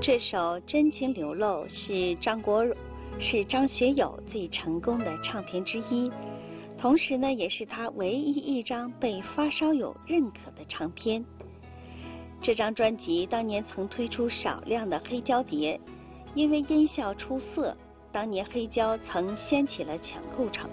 这首《真情流露》是张学友最成功的唱片之一，同时呢，也是他唯一一张被发烧友认可的唱片。这张专辑当年曾推出少量的黑胶碟，因为音效出色，当年黑胶曾掀起了抢购潮。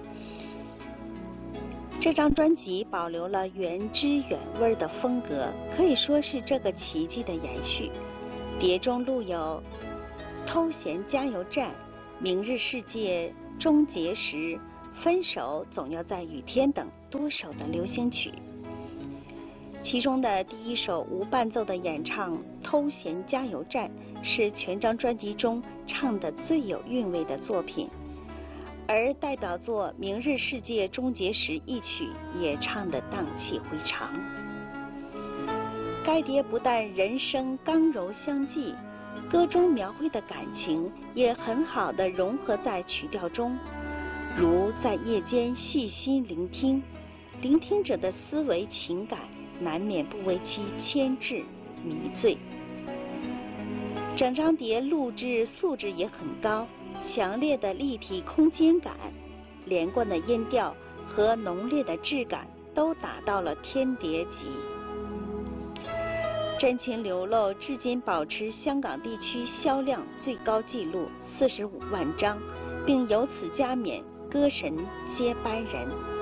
这张专辑保留了原汁原味的风格，可以说是这个奇迹的延续。碟中录有《偷闲加油站》《明日世界终结时》《分手总要在雨天》等多首的流行曲。其中的第一首无伴奏的演唱《偷闲加油站》是全张专辑中唱的最有韵味的作品，而代表作《明日世界终结时》一曲也唱得荡气回肠。该碟不但人声刚柔相济，歌中描绘的感情也很好地融合在曲调中，如在夜间细心聆听，聆听者的思维情感难免不为其牵制迷醉。整张碟录制素质也很高，强烈的立体空间感、连贯的音调和浓烈的质感都达到了天碟级。真情流露至今保持香港地区销量最高纪录45万张，并由此加冕歌神接班人。